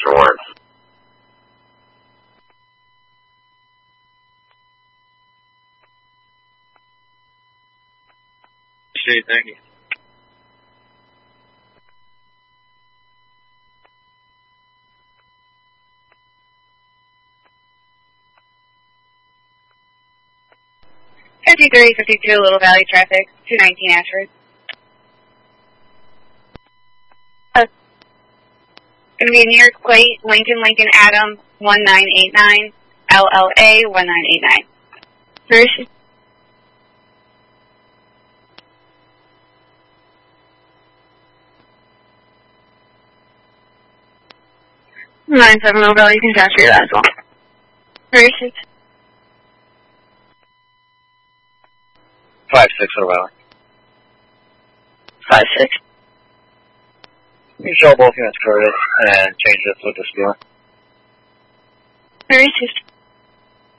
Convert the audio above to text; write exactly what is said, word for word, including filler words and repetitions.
Station one. Thank you. fifty-three fifty-two Little Valley traffic, two nineteen Ashford. Uh, going to be New York plate, Lincoln Lincoln Adam, one nine eight nine, L L A, one nine eight nine. First. nine seven Little Valley, you can transfer that as well. First. Five six Little Valley. Five six. You show both units coded and change this with the score. Very